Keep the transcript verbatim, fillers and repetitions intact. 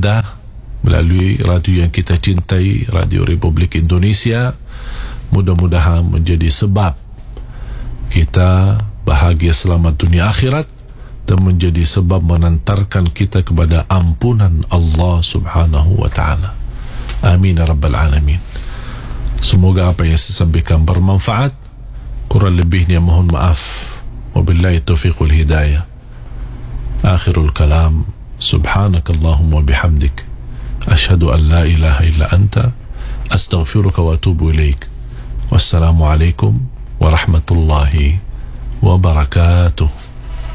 ibadah melalui radio yang kita cintai, Radio Republik Indonesia, mudah-mudahan menjadi sebab kita bahagia selamat dunia akhirat dan menjadi sebab mengantarkan kita kepada ampunan Allah Subhanahu wa ta'ala. Amin ya rabbal alamin. Semoga apa yang saya sampaikan bermanfaat. Kurang lebihnya mohon maaf. Wabillahi taufiqul hidayah. Akhirul kalam. Subhanakallahumma bihamdik. Ashhadu an la ilaha illa anta. Astaghfiruka wa atubu ilaik. Wassalamualaikum warahmatullahi wabarakatuh.